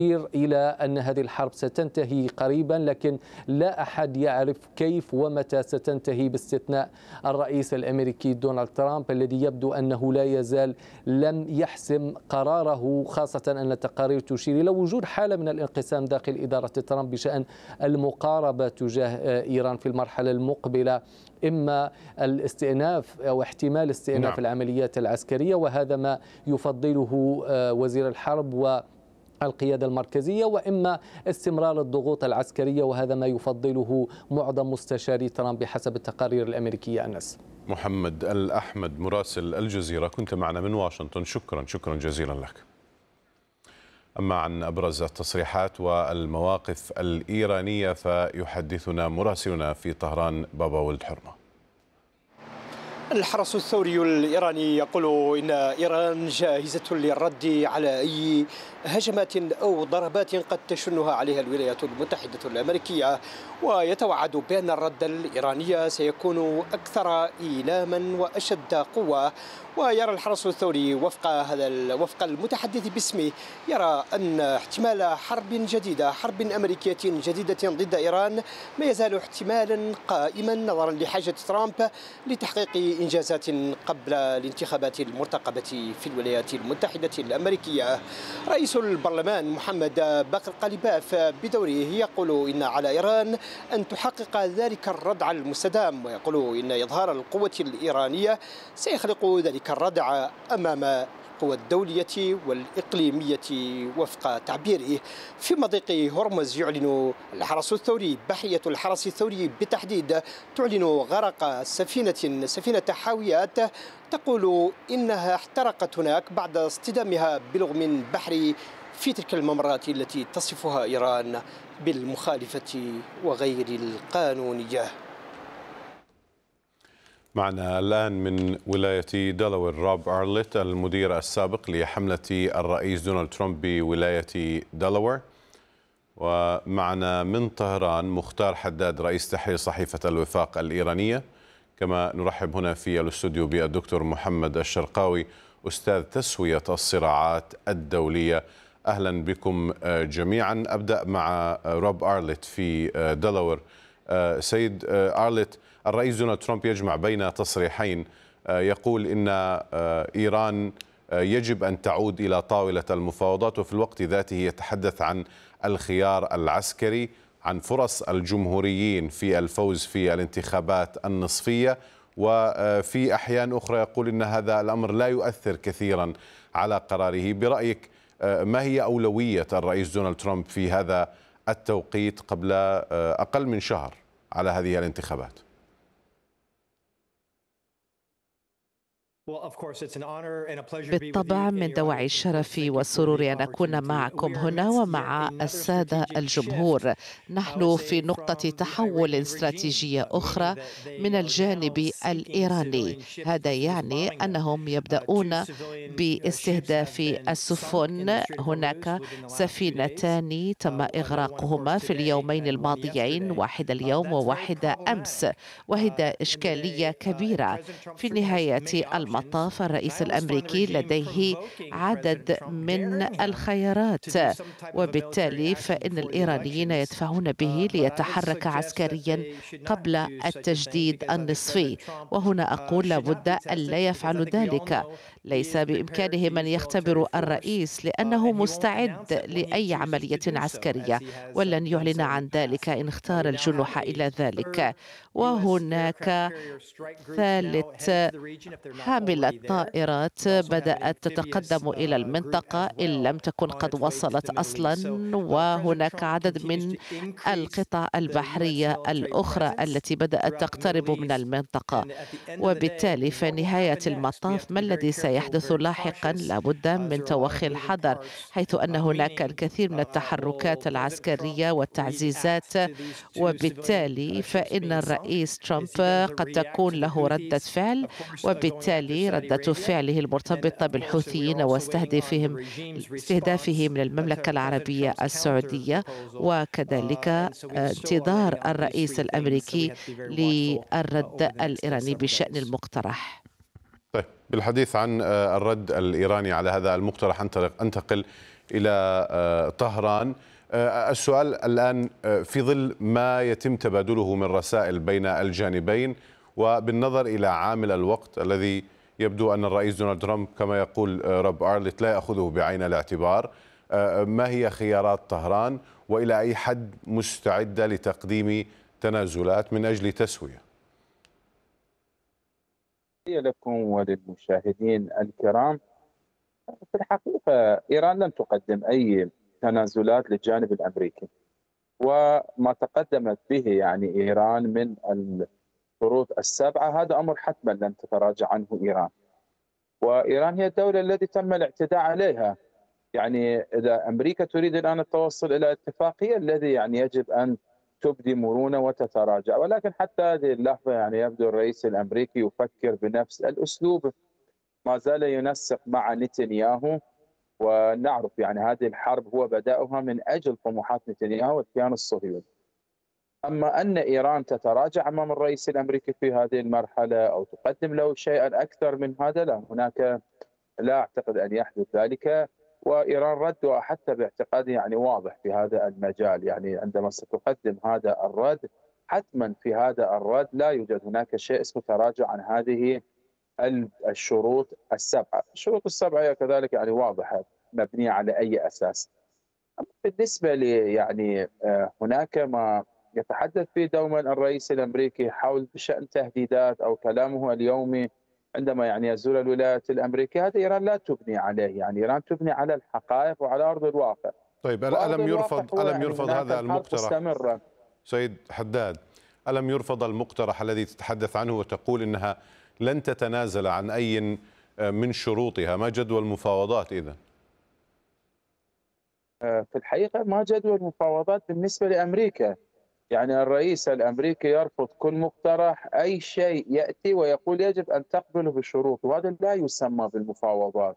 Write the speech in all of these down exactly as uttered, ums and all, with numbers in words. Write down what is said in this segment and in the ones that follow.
إلى أن هذه الحرب ستنتهي قريبا، لكن لا أحد يعرف كيف ومتى ستنتهي باستثناء الرئيس الأمريكي دونالد ترامب الذي يبدو أنه لا يزال لم يحسم قراره، خاصة أن التقارير تشير إلى وجود حالة من الانقسام داخل إدارة ترامب بشأن المقاربة تجاه إيران في المرحلة المقبلة، إما الاستئناف أو احتمال استئناف نعم. العمليات العسكرية، وهذا ما يفضله وزير الحرب و القيادة المركزية، وإما استمرار الضغوط العسكرية، وهذا ما يفضله معظم مستشاري ترامب بحسب التقارير الأمريكية. أنس محمد الأحمد مراسل الجزيرة كنت معنا من واشنطن، شكرا شكرا جزيلا لك. أما عن أبرز التصريحات والمواقف الإيرانية فيحدثنا مراسلنا في طهران بابا ولد حرمة. الحرس الثوري الإيراني يقول إن إيران جاهزة للرد على أي هجمات أو ضربات قد تشنها عليها الولايات المتحدة الأمريكية، ويتوعد بأن الرد الإيراني سيكون أكثر إيلاما وأشد قوة. ويرى الحرس الثوري وفق هذا وفق المتحدث باسمه يرى أن احتمال حرب جديدة حرب أمريكية جديدة ضد إيران ما يزال احتمالا قائما نظرا لحاجة ترامب لتحقيق إنجازات قبل الانتخابات المرتقبة في الولايات المتحدة الأمريكية. رئيس البرلمان محمد باقر قليباف بدوره يقول إن على إيران أن تحقق ذلك الردع المستدام، ويقول إن إظهار القوة الإيرانية سيخلق ذلك الردع أمام القوى الدولية والإقليمية وفق تعبيره. في مضيق هرمز يعلن الحرس الثوري بحرية الحرس الثوري بالتحديد تعلن غرق سفينة سفينة حاويات تقول إنها احترقت هناك بعد اصطدامها بلغم بحري في تلك الممرات التي تصفها إيران بالمخالفة وغير القانونية. معنا الآن من ولاية دلاوير روب أرليت المدير السابق لحملة الرئيس دونالد ترامب بولاية دلاوير، ومعنا من طهران مختار حداد رئيس تحرير صحيفة الوفاق الإيرانية، كما نرحب هنا في الاستوديو بالدكتور محمد الشرقاوي أستاذ تسوية الصراعات الدولية. أهلا بكم جميعا. أبدأ مع روب أرليت في دلاوير. سيد أرليت، الرئيس دونالد ترامب يجمع بين تصريحين، يقول إن إيران يجب أن تعود إلى طاولة المفاوضات، وفي الوقت ذاته يتحدث عن الخيار العسكري، عن فرص الجمهوريين في الفوز في الانتخابات النصفية، وفي أحيان أخرى يقول إن هذا الأمر لا يؤثر كثيرا على قراره. برأيك ما هي أولوية الرئيس دونالد ترامب في هذا التوقيت قبل أقل من شهر على هذه الانتخابات؟ بالطبع من دواعي الشرف والسرور أن أكون معكم هنا ومع السادة الجمهور. نحن في نقطة تحول استراتيجية أخرى من الجانب الإيراني. هذا يعني أنهم يبدأون باستهداف السفن. هناك سفينتان تم إغراقهما في اليومين الماضيين، واحدة اليوم وواحدة أمس، وهذا إشكالية كبيرة. في نهاية المطاف الرئيس الأمريكي لديه عدد من الخيارات، وبالتالي فإن الإيرانيين يدفعون به ليتحرك عسكريا قبل التجديد النصفي. وهنا أقول لابد أن لا يفعلوا ذلك. ليس بإمكانهم أن يختبروا الرئيس لأنه مستعد لأي عملية عسكرية، ولن يعلن عن ذلك إن اختار الجنوح إلى ذلك. وهناك ثالث حاملة طائرات بدأت تتقدم إلى المنطقة إن لم تكن قد وصلت أصلا، وهناك عدد من القطع البحرية الأخرى التي بدأت تقترب من المنطقة. وبالتالي في نهاية المطاف ما الذي سيحدث لاحقا؟ لابد من توخي الحذر، حيث أن هناك الكثير من التحركات العسكرية والتعزيزات، وبالتالي فإن الرئيس ترامب قد تكون له ردة فعل، وبالتالي ردة فعله المرتبطة بالحوثيين واستهدافهم استهدافه من المملكة العربية السعودية، وكذلك انتظار الرئيس الأمريكي للرد الإيراني بشأن المقترح. طيب، بالحديث عن الرد الإيراني على هذا المقترح أنتقل إلى طهران. السؤال الآن في ظل ما يتم تبادله من رسائل بين الجانبين وبالنظر إلى عامل الوقت الذي يبدو أن الرئيس دونالد ترامب كما يقول روب أرلت لا يأخذه بعين الاعتبار، ما هي خيارات طهران وإلى أي حد مستعدة لتقديم تنازلات من أجل تسوية؟ لكم وللمشاهدين الكرام، في الحقيقة إيران لم تقدم أي تنازلات للجانب الأمريكي، وما تقدمت به يعني إيران من الشروط السبعة هذا أمر حتما لن تتراجع عنه إيران. وإيران هي الدولة التي تم الاعتداء عليها، يعني إذا أمريكا تريد الآن التوصل إلى اتفاقية الذي يعني يجب أن تبدي مرونة وتتراجع، ولكن حتى هذه اللحظة يعني يبدو الرئيس الأمريكي يفكر بنفس الأسلوب، ما زال ينسق مع نتنياهو، ونعرف يعني هذه الحرب هو بدأها من أجل طموحات نتنياهو والكيان الصهيوني. أما أن إيران تتراجع أمام الرئيس الأمريكي في هذه المرحلة أو تقدم له شيئا أكثر من هذا، لا، هناك لا أعتقد أن يحدث ذلك. وإيران ردها حتى باعتقادي يعني واضح في هذا المجال، يعني عندما ستقدم هذا الرد حتما في هذا الرد لا يوجد هناك شيء اسمه تراجع عن هذه الشروط السبعة. الشروط السبعة كذلك يعني واضحة مبنية على أي أساس. بالنسبة لي يعني هناك ما يتحدث فيه دوما الرئيس الأمريكي حول بشأن تهديدات أو كلامه اليومي عندما يعني يزور الولايات الأمريكية، هذا إيران لا تبني عليه، يعني إيران تبني على الحقائق وعلى أرض الواقع. طيب ألم يرفض ألم يرفض هذا المقترح مستمرة. سيد حداد، ألم يرفض المقترح الذي تتحدث عنه وتقول إنها لن تتنازل عن أي من شروطها؟ ما جدوى المفاوضات إذن؟ في الحقيقة ما جدوى المفاوضات بالنسبة لأمريكا؟ يعني الرئيس الأمريكي يرفض كل مقترح، أي شيء يأتي ويقول يجب أن تقبله بشروط، وهذا لا يسمى بالمفاوضات.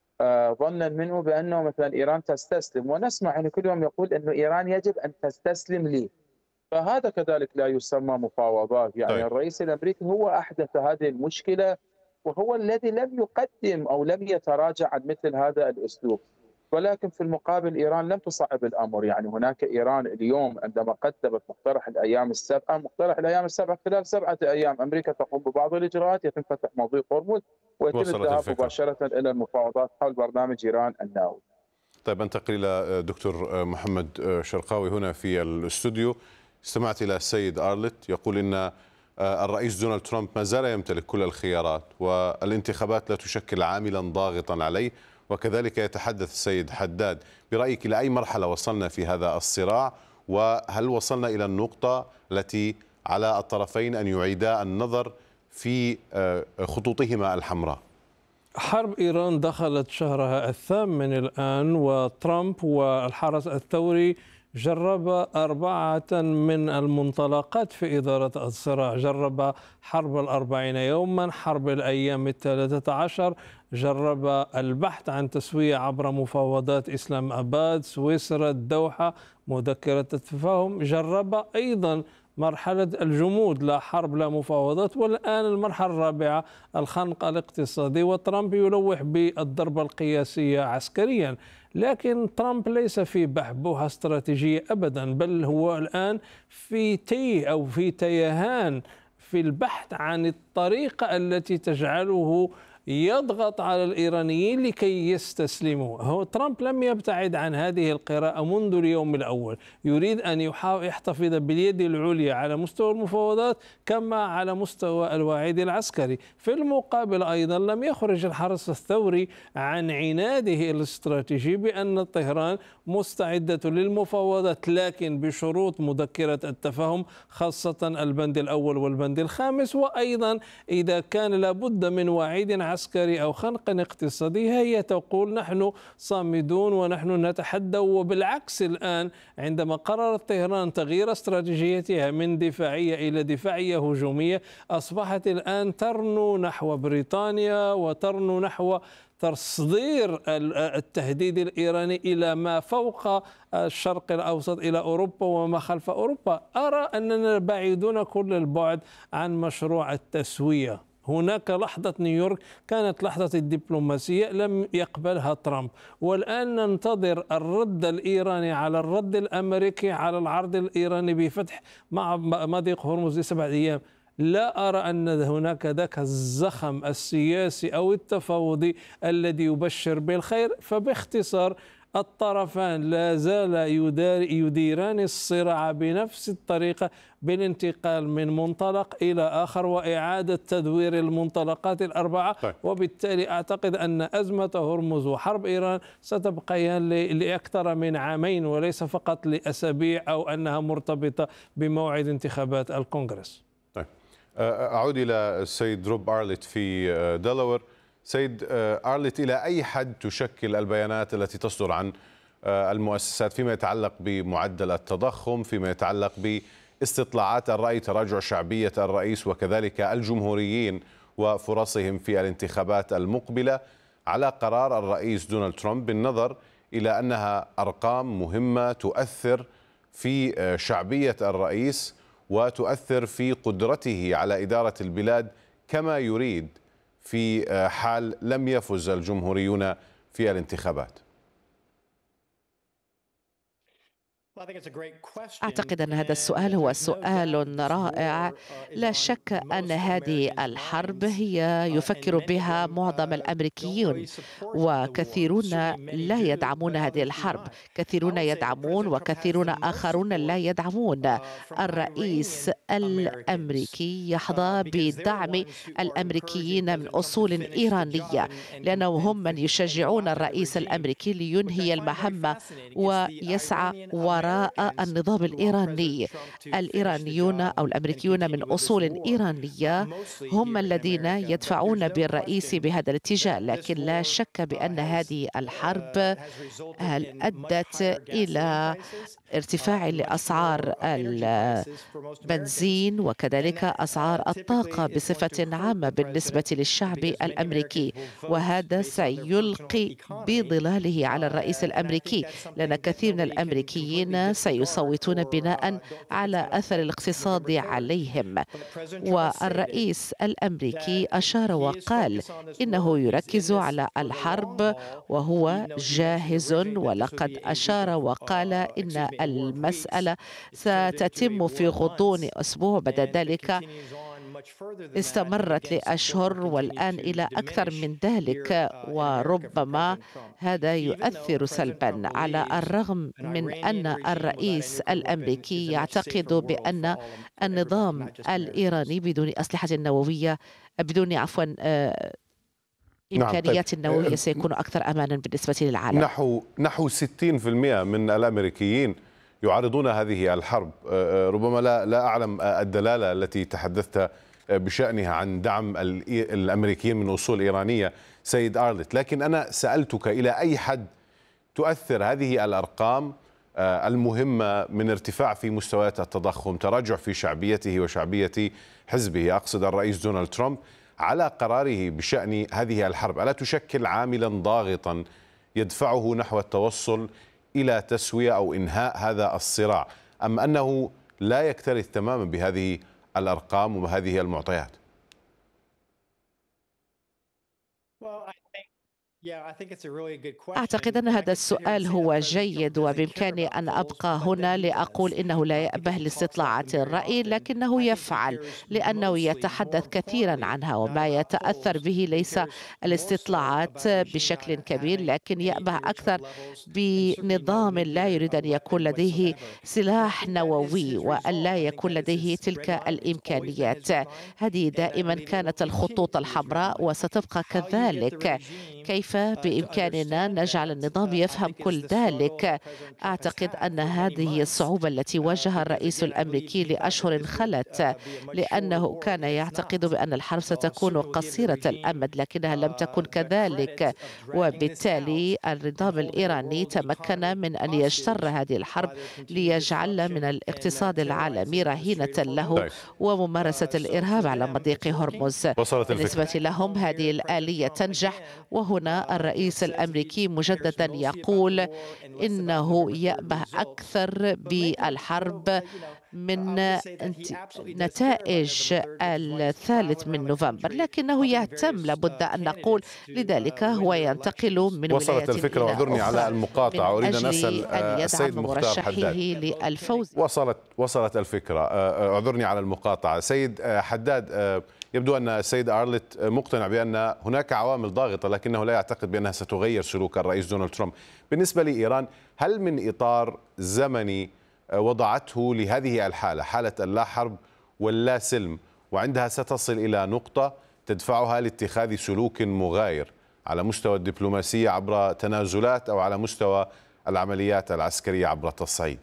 ظنا منه بأنه مثلا إيران تستسلم، ونسمع أنه كل يوم يقول أنه إيران يجب أن تستسلم لي، فهذا كذلك لا يسمى مفاوضات. يعني طيب. الرئيس الأمريكي هو أحدث هذه المشكلة، وهو الذي لم يقدم أو لم يتراجع عن مثل هذا الأسلوب. ولكن في المقابل إيران لم تصعب الأمر، يعني هناك إيران اليوم عندما قدمت مقترح الأيام السبعة، مقترح الأيام السبعة خلال سبعة أيام أمريكا تقوم ببعض الإجراءات، يتم فتح مضيق هرمز ويتم الذهاب مباشرة إلى المفاوضات حول برنامج إيران النووي. طيب أنتقل إلى دكتور محمد شرقاوي هنا في الاستوديو. استمعت إلى السيد أرلت يقول إن الرئيس دونالد ترامب ما زال يمتلك كل الخيارات والانتخابات لا تشكل عاملا ضاغطا عليه، وكذلك يتحدث السيد حداد. برأيك إلى أي مرحلة وصلنا في هذا الصراع، وهل وصلنا إلى النقطة التي على الطرفين أن يعيدا النظر في خطوطهما الحمراء؟ حرب إيران دخلت شهرها الثامن الآن، وترامب والحرس الثوري جرب أربعة من المنطلقات في إدارة الصراع. جرب حرب الأربعين يوما، حرب الأيام الثلاثة عشر، جرب البحث عن تسوية عبر مفاوضات إسلام أباد، سويسرا، الدوحة، مذكرة التفاهم، جرب أيضا مرحلة الجمود، لا حرب لا مفاوضات، والآن المرحلة الرابعة الخنق الاقتصادي. وترامب يلوح بالضربة القياسية عسكريا، لكن ترامب ليس في بحبوحة استراتيجية أبدا، بل هو الآن في تيه أو في تيهان في البحث عن الطريقة التي تجعله يضغط على الإيرانيين لكي يستسلموا. هو ترامب لم يبتعد عن هذه القراءة منذ اليوم الأول، يريد أن يحتفظ باليد العليا على مستوى المفاوضات كما على مستوى الوعيد العسكري. في المقابل أيضا لم يخرج الحرس الثوري عن عناده الاستراتيجي بأن طهران مستعدة للمفاوضات، لكن بشروط مذكرة التفاهم، خاصة البند الأول والبند الخامس. وأيضا إذا كان لابد من وعيد عسكري أو خنق اقتصادي، هي تقول نحن صامدون ونحن نتحدى. وبالعكس الآن عندما قررت طهران تغيير استراتيجيتها من دفاعية إلى دفاعية هجومية، أصبحت الآن ترنو نحو بريطانيا وترنو نحو تصدير التهديد الإيراني إلى ما فوق الشرق الأوسط، إلى أوروبا وما خلف أوروبا. أرى أننا بعيدون كل البعد عن مشروع التسوية. هناك لحظة نيويورك كانت لحظة الدبلوماسية لم يقبلها ترامب، والآن ننتظر الرد الإيراني على الرد الأمريكي على العرض الإيراني بفتح مع مضيق هرمز لسبعة أيام. لا أرى أن هناك ذاك الزخم السياسي أو التفاوضي الذي يبشر بالخير. فباختصار الطرفان لا زال يديران الصراع بنفس الطريقة، بالانتقال من منطلق إلى آخر وإعادة تدوير المنطلقات الأربعة. طيب. وبالتالي أعتقد أن أزمة هرمز وحرب إيران ستبقيان لأكثر من عامين وليس فقط لأسابيع أو أنها مرتبطة بموعد انتخابات الكونغرس. طيب. أعود إلى السيد روب أرلت في دلاوير. سيد أرلت، إلى أي حد تشكل البيانات التي تصدر عن المؤسسات فيما يتعلق بمعدل التضخم، فيما يتعلق باستطلاعات الرأي، تراجع شعبية الرئيس وكذلك الجمهوريين وفرصهم في الانتخابات المقبلة، على قرار الرئيس دونالد ترامب، بالنظر إلى أنها أرقام مهمة تؤثر في شعبية الرئيس وتؤثر في قدرته على إدارة البلاد كما يريد في حال لم يفز الجمهوريون في الانتخابات؟ أعتقد أن هذا السؤال هو سؤال رائع. لا شك أن هذه الحرب هي يفكر بها معظم الأمريكيون، وكثيرون لا يدعمون هذه الحرب، كثيرون يدعمون وكثيرون آخرون لا يدعمون. الرئيس الأمريكي يحظى بدعم الأمريكيين من أصول إيرانية، لأنهم هم من يشجعون الرئيس الأمريكي لينهي المهمة ويسعى وراء النظام الإيراني. الإيرانيون أو الأمريكيون من أصول إيرانية هم الذين يدفعون بالرئيس بهذا الاتجاه، لكن لا شك بأن هذه الحرب أدت إلى ارتفاع لأسعار البنزين وكذلك أسعار الطاقة بصفة عامة بالنسبة للشعب الأمريكي، وهذا سيلقي بظلاله على الرئيس الأمريكي، لأن كثير من الأمريكيين سيصوتون بناء على أثر الاقتصاد عليهم. والرئيس الأمريكي أشار وقال إنه يركز على الحرب وهو جاهز، ولقد أشار وقال إن المسألة ستتم في غضون أسبوع، بعد ذلك استمرت لأشهر والآن إلى أكثر من ذلك، وربما هذا يؤثر سلبا، على الرغم من أن الرئيس الأمريكي يعتقد بأن النظام الإيراني بدون أسلحة نووية بدون عفوا إمكانيات النووية سيكون أكثر أمانا بالنسبة للعالم. نحو نحو ستين بالمئة من الأمريكيين يعارضون هذه الحرب. ربما لا لا أعلم الدلالة التي تحدثت بشأنها عن دعم الأمريكيين من أصول إيرانية سيد أرلت، لكن أنا سألتك إلى أي حد تؤثر هذه الأرقام المهمة من ارتفاع في مستويات التضخم، تراجع في شعبيته وشعبية حزبه، أقصد الرئيس دونالد ترامب، على قراره بشأن هذه الحرب؟ ألا تشكل عاملا ضاغطا يدفعه نحو التوصل إلى تسوية أو إنهاء هذا الصراع، أم أنه لا يكترث تماما بهذه الأرقام وهذه المعطيات؟ أعتقد أن هذا السؤال هو جيد، وبإمكاني أن أبقى هنا لأقول إنه لا يأبه لاستطلاعات الرأي، لكنه يفعل لأنه يتحدث كثيرا عنها، وما يتأثر به ليس الاستطلاعات بشكل كبير، لكن يأبه أكثر بنظام لا يريد أن يكون لديه سلاح نووي وأن لا يكون لديه تلك الإمكانيات. هذه دائما كانت الخطوط الحمراء وستبقى كذلك. كيف بإمكاننا نجعل النظام يفهم كل ذلك؟ أعتقد أن هذه الصعوبة التي واجهها الرئيس الأمريكي لأشهر خلت، لأنه كان يعتقد بأن الحرب ستكون قصيرة الأمد، لكنها لم تكن كذلك، وبالتالي النظام الإيراني تمكن من أن يجتر هذه الحرب ليجعل من الاقتصاد العالمي رهينة له وممارسة الإرهاب على مضيق هرمز. بالنسبة لهم هذه الآلية تنجح، وهنا الرئيس الأمريكي مجددا يقول إنه يأبه أكثر بالحرب من نتائج الثالث من نوفمبر، لكنه يهتم لابد أن نقول لذلك هو ينتقل من وصلت الفكرة، واعذرني على المقاطعة، أريد أن أسأل السيد مختار حداد. للفوز وصلت وصلت الفكرة، اعذرني على المقاطعة. سيد حداد، يبدو أن السيد أرلت مقتنع بأن هناك عوامل ضاغطة، لكنه لا يعتقد بأنها ستغير سلوك الرئيس دونالد ترامب. بالنسبة لإيران، هل من إطار زمني وضعته لهذه الحالة، حالة اللا حرب واللا سلم، وعندها ستصل إلى نقطة تدفعها لاتخاذ سلوك مغاير على مستوى الدبلوماسية عبر تنازلات أو على مستوى العمليات العسكرية عبر تصعيد؟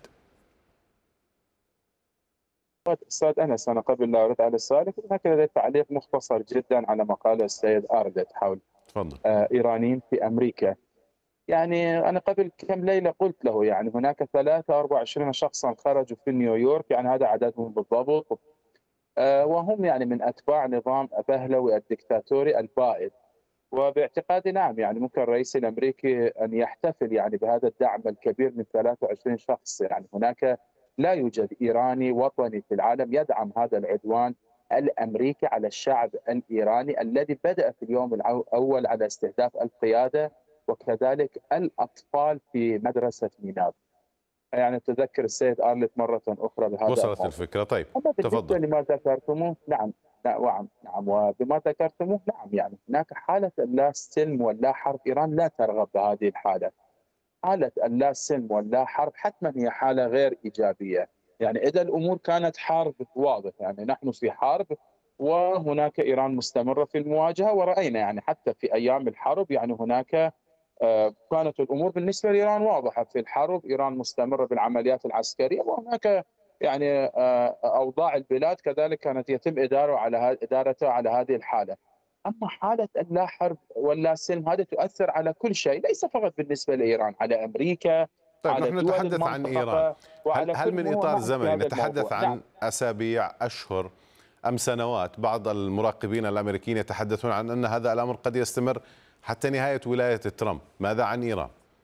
أستاذ أنس، أنا قبل لا أرد على السؤال هناك لدي تعليق مختصر جدا على ما قاله السيد أرلت حول تفضل. آه إيرانيين في أمريكا. يعني أنا قبل كم ليلة قلت له يعني هناك ثلاثة وأربعة وعشرين شخصا خرجوا في نيويورك، يعني هذا عددهم بالضبط، آه وهم يعني من أتباع نظام بهلوي الدكتاتوري البائد. وباعتقادي نعم يعني ممكن الرئيس الأمريكي أن يحتفل يعني بهذا الدعم الكبير من ثلاثة وعشرين شخص. يعني هناك لا يوجد إيراني وطني في العالم يدعم هذا العدوان الأمريكي على الشعب الإيراني الذي بدأ في اليوم الأول على استهداف القيادة وكذلك الأطفال في مدرسة ميناب. يعني تذكر السيد أرلت مرة أخرى بهذا وصلت الموضوع. الفكرة. طيب تفضل. لما ذكرتموه نعم نعم نعم وبما ذكرتموه نعم يعني هناك حالة اللا سلم واللا حرب. إيران لا ترغب بهذه الحالة. حالة اللا سلم واللا حرب حتما هي حالة غير إيجابية. يعني إذا الأمور كانت حرب واضح، يعني نحن في حرب وهناك إيران مستمرة في المواجهة، ورأينا يعني حتى في أيام الحرب يعني هناك كانت الأمور بالنسبة لإيران واضحة. في الحرب إيران مستمرة بالعمليات العسكرية، وهناك يعني أوضاع البلاد كذلك كانت يتم إدارة على إدارتها على هذه الحالة. أما حالة اللا حرب واللا سلم هذه تؤثر على كل شيء، ليس فقط بالنسبة لإيران، على أمريكا. طيب على نحن نتحدث عن إيران، هل, هل من إطار زمني نتحدث عن نعم. أسابيع، أشهر أم سنوات؟ بعض المراقبين الأمريكيين يتحدثون عن أن هذا الأمر قد يستمر حتى نهاية ولاية ترامب. ماذا عن إيران؟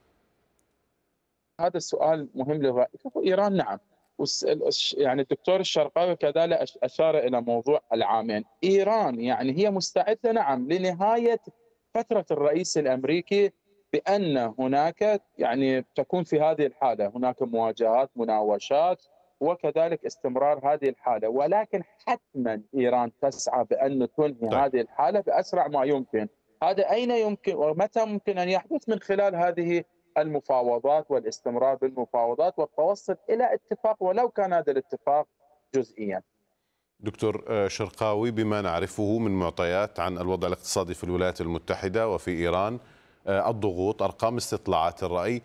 هذا السؤال مهم للغاية. إيران نعم، يعني الدكتور الشرقاوي كذلك أشار إلى موضوع العامين. إيران يعني هي مستعدة نعم لنهاية فترة الرئيس الأمريكي، بأن هناك يعني تكون في هذه الحالة هناك مواجهات مناوشات وكذلك استمرار هذه الحالة، ولكن حتما إيران تسعى بأن تنهي طيب. هذه الحالة بأسرع ما يمكن. هذا أين يمكن ومتى ممكن أن يحدث؟ من خلال هذه المفاوضات والاستمرار بالمفاوضات والتوصل إلى اتفاق، ولو كان هذا الاتفاق جزئيا. دكتور شرقاوي، بما نعرفه من معطيات عن الوضع الاقتصادي في الولايات المتحدة وفي إيران، الضغوط، أرقام استطلاعات الرأي،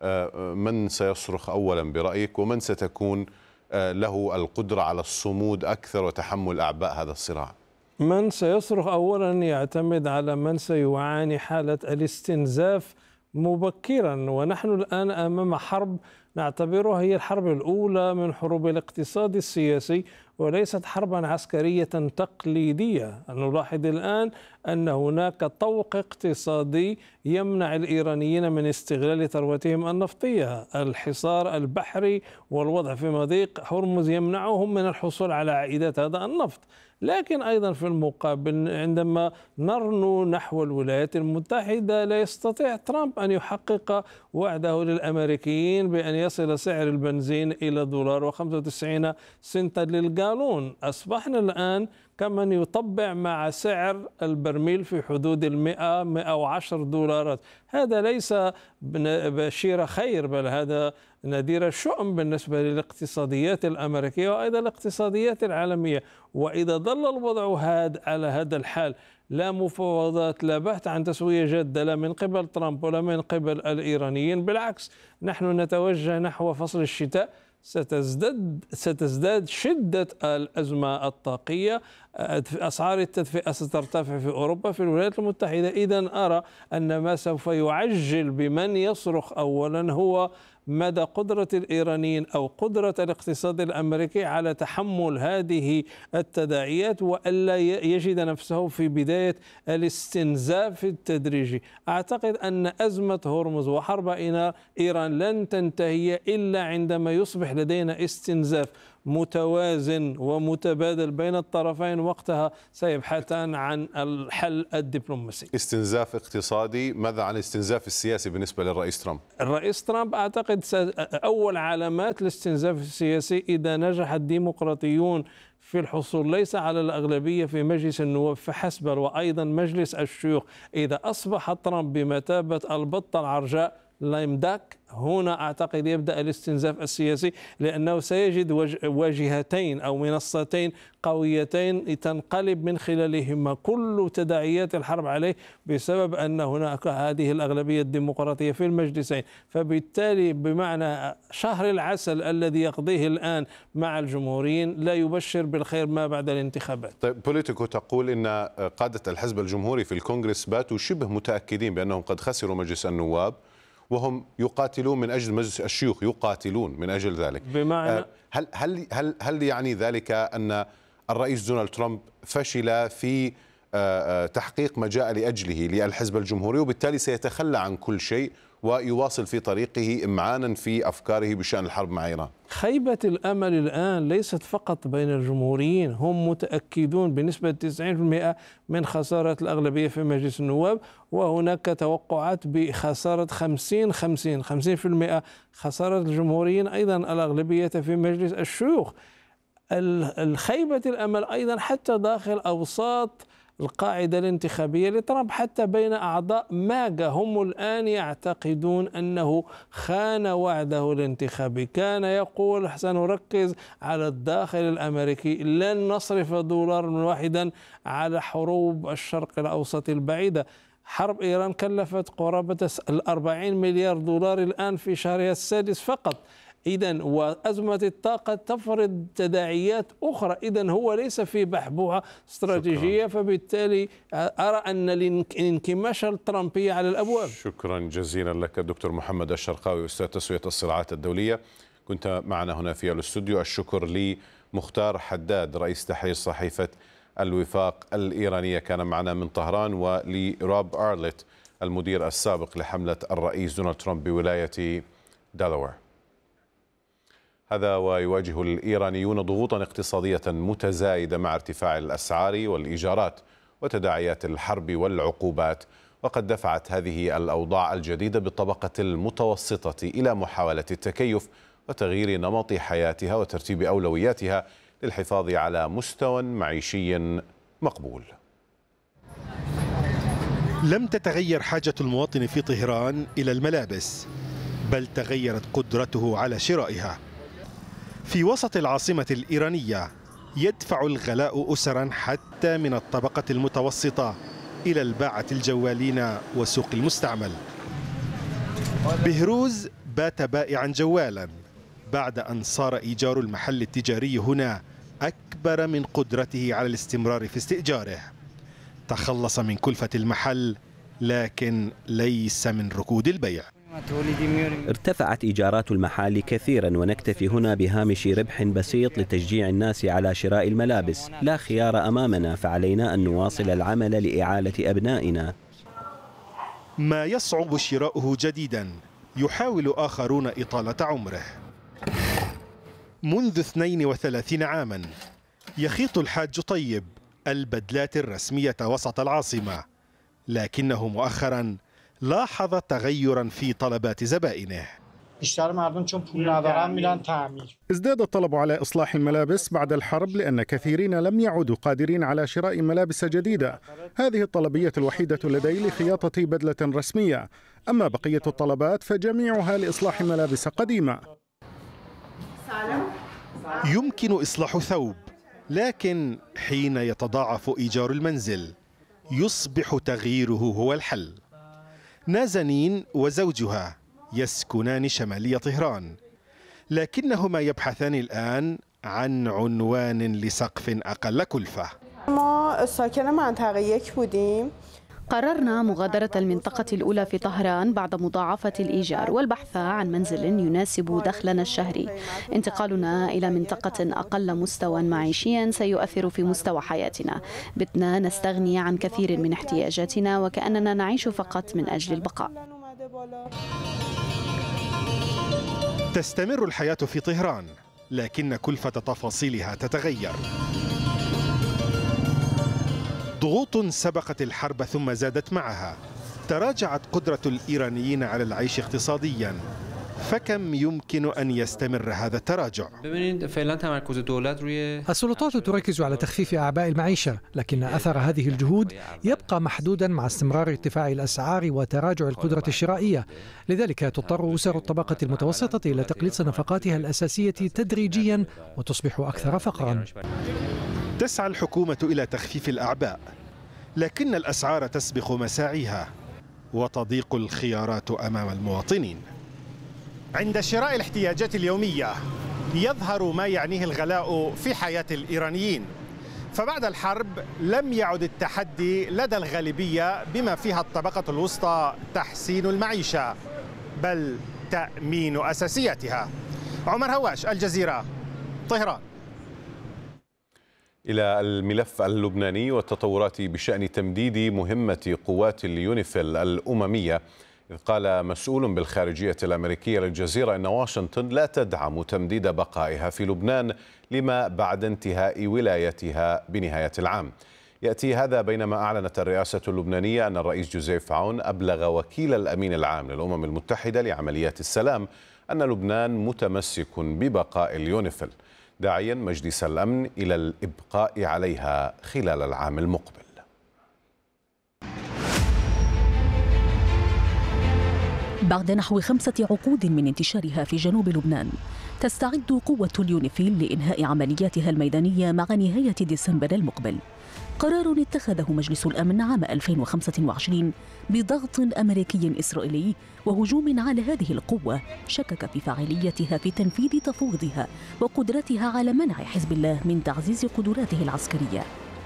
من سيصرخ أولا برأيك، ومن ستكون له القدرة على الصمود أكثر وتحمل أعباء هذا الصراع؟ من سيصرخ أولا يعتمد على من سيعاني حالة الاستنزاف مبكرا. ونحن الآن أمام حرب نعتبرها هي الحرب الأولى من حروب الاقتصاد السياسي، وليست حربا عسكرية تقليدية. نلاحظ الآن أن هناك طوق اقتصادي يمنع الإيرانيين من استغلال ثروتهم النفطية. الحصار البحري والوضع في مضيق هرمز يمنعهم من الحصول على عائدات هذا النفط. لكن أيضا في المقابل عندما نرنو نحو الولايات المتحدة لا يستطيع ترامب أن يحقق وعده للأمريكيين بأن يصل سعر البنزين إلى دولار وخمسة وتسعين سنتا للجالون. أصبحنا الآن كمن يطبع مع سعر البرميل في حدود المئة مئة وعشر دولارات. هذا ليس بشير خير، بل هذا نذير الشؤم بالنسبة للاقتصاديات الأمريكية وأيضا الاقتصاديات العالمية. وإذا ظل الوضع هاد على هذا الحال، لا مفاوضات، لا بحث عن تسوية جادة لا من قبل ترامب ولا من قبل الإيرانيين، بالعكس نحن نتوجه نحو فصل الشتاء، ستزداد ستزداد شدة الأزمة الطاقية، أسعار التدفئة سترتفع في أوروبا، في الولايات المتحدة. إذن أرى أن ما سوف يعجل بمن يصرخ أولا هو مدى قدرة الإيرانيين أو قدرة الاقتصاد الأمريكي على تحمل هذه التداعيات، وألا يجد نفسه في بداية الاستنزاف التدريجي. أعتقد أن أزمة هرمز وحرب إيران لن تنتهي إلا عندما يصبح لدينا استنزاف متوازن ومتبادل بين الطرفين وقتها سيبحثان عن الحل الدبلوماسي. استنزاف اقتصادي، ماذا عن الاستنزاف السياسي بالنسبة للرئيس ترامب؟ الرئيس ترامب أعتقد أول علامات الاستنزاف السياسي إذا نجح الديمقراطيون في الحصول ليس على الأغلبية في مجلس النواب فحسب وأيضا مجلس الشيوخ، إذا أصبح ترامب بمثابة البطة العرجاء لايم داك، هنا أعتقد يبدأ الاستنزاف السياسي، لأنه سيجد واجهتين أو منصتين قويتين تنقلب من خلالهما كل تداعيات الحرب عليه بسبب أن هناك هذه الأغلبية الديمقراطية في المجلسين. فبالتالي بمعنى شهر العسل الذي يقضيه الآن مع الجمهوريين لا يبشر بالخير ما بعد الانتخابات. طيب، بوليتيكو تقول إن قادة الحزب الجمهوري في الكونغرس باتوا شبه متأكدين بأنهم قد خسروا مجلس النواب، وهم يقاتلون من أجل مجلس الشيوخ، يقاتلون من أجل ذلك. بمعنى هل هل هل هل يعني ذلك أن الرئيس دونالد ترامب فشل في تحقيق ما جاء لأجله للحزب الجمهوري، وبالتالي سيتخلى عن كل شيء ويواصل في طريقه إمعانا في أفكاره بشأن الحرب مع إيران؟ خيبة الأمل الآن ليست فقط بين الجمهوريين، هم متأكدون بنسبة تسعين بالمئة من خسارة الأغلبية في مجلس النواب، وهناك توقعات بخسارة خمسين خمسين خمسين بالمئة خسارة الجمهوريين أيضا الأغلبية في مجلس الشيوخ. الخيبة الأمل أيضا حتى داخل أوساط القاعدة الانتخابية لترامب، حتى بين أعضاء ماجا هم الآن يعتقدون أنه خان وعده الانتخابي. كان يقول سنركز على الداخل الأمريكي، لن نصرف دولارا واحدا على حروب الشرق الأوسط البعيدة. حرب إيران كلفت قرابة الأربعين مليار دولار الآن في شهرها السادس فقط. إذن وأزمة الطاقة تفرض تداعيات أخرى، إذن هو ليس في بحبوحة استراتيجية. شكرا. فبالتالي أرى أن الانكماش الترامبي على الأبواب. شكرا جزيلا لك دكتور محمد الشرقاوي، أستاذ تسوية الصراعات الدولية، كنت معنا هنا في الاستوديو. الشكر لمختار حداد رئيس تحرير صحيفة الوفاق الإيرانية كان معنا من طهران، ولروب أرلت المدير السابق لحملة الرئيس دونالد ترامب بولاية دلاوير. هذا ويواجه الإيرانيون ضغوطا اقتصادية متزايدة مع ارتفاع الأسعار والإيجارات وتداعيات الحرب والعقوبات، وقد دفعت هذه الأوضاع الجديدة بالطبقة المتوسطة إلى محاولة التكيف وتغيير نمط حياتها وترتيب أولوياتها للحفاظ على مستوى معيشي مقبول. لم تتغير حاجة المواطن في طهران إلى الملابس، بل تغيرت قدرته على شرائها. في وسط العاصمة الإيرانية يدفع الغلاء أسرا حتى من الطبقة المتوسطة إلى الباعة الجوالين وسوق المستعمل. بهروز بات بائعا جوالا بعد أن صار إيجار المحل التجاري هنا أكبر من قدرته على الاستمرار في استئجاره. تخلص من كلفة المحل لكن ليس من ركود البيع. ارتفعت إيجارات المحال كثيرا، ونكتفي هنا بهامش ربح بسيط لتشجيع الناس على شراء الملابس. لا خيار أمامنا، فعلينا أن نواصل العمل لإعالة أبنائنا. ما يصعب شراؤه جديدا يحاول آخرون إطالة عمره. منذ اثنين وثلاثين عاما يخيط الحاج طيب البدلات الرسمية وسط العاصمة، لكنه مؤخرا لاحظ تغيرا في طلبات زبائنه. ازداد الطلب على إصلاح الملابس بعد الحرب لأن كثيرين لم يعودوا قادرين على شراء ملابس جديدة. هذه الطلبية الوحيدة لدي لخياطة بدلة رسمية، أما بقية الطلبات فجميعها لإصلاح ملابس قديمة. يمكن إصلاح ثوب، لكن حين يتضاعف إيجار المنزل يصبح تغييره هو الحل. نازنين وزوجها يسكنان شمالي طهران، لكنهما يبحثان الآن عن عنوان لسقف أقل كلفة. قررنا مغادرة المنطقة الأولى في طهران بعد مضاعفة الإيجار والبحث عن منزل يناسب دخلنا الشهري. انتقالنا إلى منطقة أقل مستوى معيشيا سيؤثر في مستوى حياتنا. بتنا نستغني عن كثير من احتياجاتنا وكأننا نعيش فقط من أجل البقاء. تستمر الحياة في طهران، لكن كلفة تفاصيلها تتغير. ضغوط سبقت الحرب ثم زادت معها. تراجعت قدرة الإيرانيين على العيش اقتصاديا، فكم يمكن أن يستمر هذا التراجع؟ السلطات تركز على تخفيف أعباء المعيشة، لكن أثر هذه الجهود يبقى محدودا مع استمرار ارتفاع الأسعار وتراجع القدرة الشرائية. لذلك تضطر أسر الطبقة المتوسطة إلى تقليص نفقاتها الأساسية تدريجيا وتصبح أكثر فقرا. تسعى الحكومة إلى تخفيف الأعباء، لكن الأسعار تسبق مساعيها وتضيق الخيارات أمام المواطنين. عند شراء الاحتياجات اليومية يظهر ما يعنيه الغلاء في حياة الإيرانيين، فبعد الحرب لم يعد التحدي لدى الغالبية بما فيها الطبقة الوسطى تحسين المعيشة، بل تأمين أساسياتها. عمر هواش، الجزيرة، طهران. إلى الملف اللبناني والتطورات بشأن تمديد مهمة قوات اليونيفيل الأممية، إذ قال مسؤول بالخارجية الأمريكية للجزيرة أن واشنطن لا تدعم تمديد بقائها في لبنان لما بعد انتهاء ولايتها بنهاية العام. يأتي هذا بينما أعلنت الرئاسة اللبنانية أن الرئيس جوزيف عون أبلغ وكيل الأمين العام للأمم المتحدة لعمليات السلام أن لبنان متمسك ببقاء اليونيفيل، داعيا مجلس الأمن إلى الإبقاء عليها خلال العام المقبل. بعد نحو خمسة عقود من انتشارها في جنوب لبنان، تستعد قوة اليونيفيل لإنهاء عملياتها الميدانية مع نهاية ديسمبر المقبل. قرار اتخذه مجلس الأمن عام ألفين وخمسة وعشرين بضغط أمريكي إسرائيلي وهجوم على هذه القوة شكك في فاعليتها في تنفيذ تفويضها وقدرتها على منع حزب الله من تعزيز قدراته العسكرية.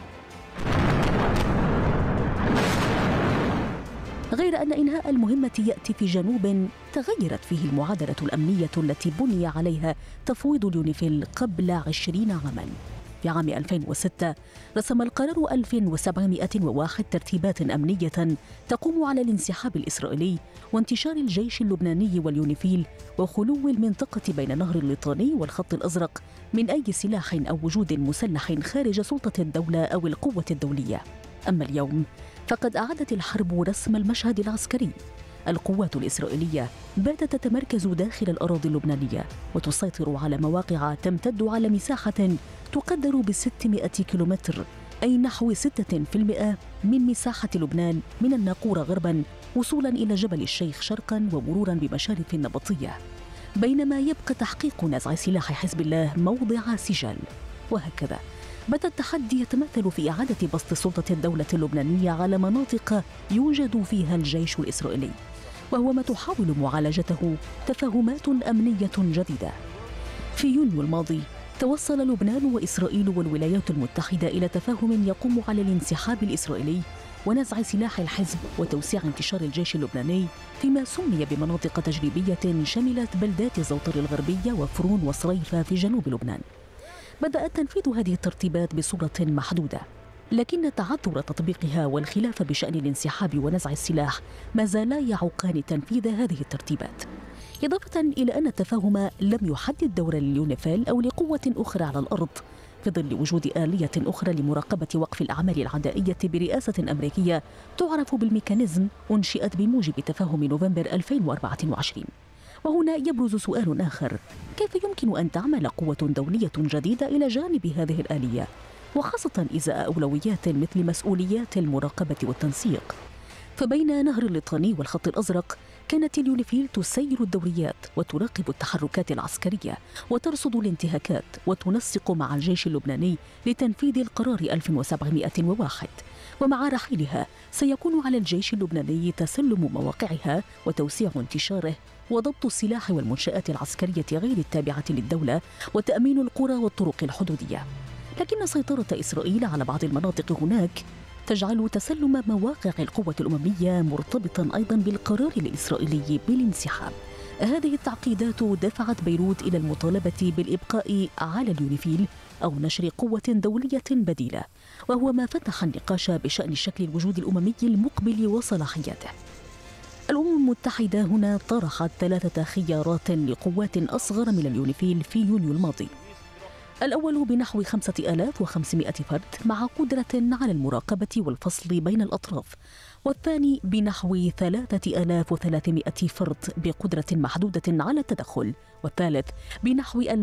غير أن إنهاء المهمة يأتي في جنوب تغيرت فيه المعادلة الأمنية التي بني عليها تفويض اليونيفيل قبل عشرين عاماً. في عام ألفين وستة رسم القرار ألف وسبعمائة وواحد ترتيبات أمنية تقوم على الانسحاب الإسرائيلي وانتشار الجيش اللبناني واليونيفيل وخلو المنطقة بين نهر الليطاني والخط الأزرق من أي سلاح أو وجود مسلح خارج سلطة الدولة أو القوة الدولية. أما اليوم فقد أعادت الحرب رسم المشهد العسكري. القوات الإسرائيلية باتت تتمركز داخل الأراضي اللبنانية وتسيطر على مواقع تمتد على مساحة تقدر ب ستمائة كيلومتر، أي نحو ستة بالمئة من مساحة لبنان من الناقورة غرباً وصولاً إلى جبل الشيخ شرقاً ومروراً بمشارف النبطية، بينما يبقى تحقيق نزع سلاح حزب الله موضع سجال. وهكذا بات التحدي يتمثل في إعادة بسط سلطة الدولة اللبنانية على مناطق يوجد فيها الجيش الإسرائيلي، وهو ما تحاول معالجته تفاهمات أمنية جديدة. في يونيو الماضي توصل لبنان وإسرائيل والولايات المتحدة إلى تفاهم يقوم على الانسحاب الإسرائيلي ونزع سلاح الحزب وتوسيع انتشار الجيش اللبناني فيما سمي بمناطق تجريبية شملت بلدات الزوطر الغربية وفرون وصريفة في جنوب لبنان. بدأ تنفيذ هذه الترتيبات بصورة محدودة، لكن تعثر تطبيقها والخلاف بشأن الانسحاب ونزع السلاح ما زالا يعوقان تنفيذ هذه الترتيبات، إضافة إلى أن التفاهم لم يحدد دور اليونيفيل أو لقوة أخرى على الأرض في ظل وجود آلية أخرى لمراقبة وقف الأعمال العدائية برئاسة أمريكية تعرف بالميكانيزم أنشئت بموجب تفاهم نوفمبر ألفين وأربعة وعشرين. وهنا يبرز سؤال آخر: كيف يمكن أن تعمل قوة دولية جديدة إلى جانب هذه الآلية، وخاصة إزاء أولويات مثل مسؤوليات المراقبة والتنسيق؟ فبين نهر الليطاني والخط الأزرق كانت اليونيفيل تسير الدوريات وتراقب التحركات العسكرية وترصد الانتهاكات وتنسق مع الجيش اللبناني لتنفيذ القرار ألف وسبعمائة وواحد. ومع رحيلها سيكون على الجيش اللبناني تسلم مواقعها وتوسيع انتشاره وضبط السلاح والمنشآت العسكرية غير التابعة للدولة وتأمين القرى والطرق الحدودية. لكن سيطرة إسرائيل على بعض المناطق هناك تجعل تسلم مواقع القوة الأممية مرتبطاً أيضاً بالقرار الإسرائيلي بالانسحاب. هذه التعقيدات دفعت بيروت إلى المطالبة بالإبقاء على اليونيفيل أو نشر قوة دولية بديلة، وهو ما فتح النقاش بشأن شكل الوجود الأممي المقبل وصلاحياته. الأمم المتحدة هنا طرحت ثلاثة خيارات لقوات أصغر من اليونيفيل في يونيو الماضي. الأول بنحو خمسة آلاف وخمسمائة فرد مع قدرة على المراقبة والفصل بين الأطراف، والثاني بنحو ثلاثة آلاف وثلاثمائة فرد بقدرة محدودة على التدخل، والثالث بنحو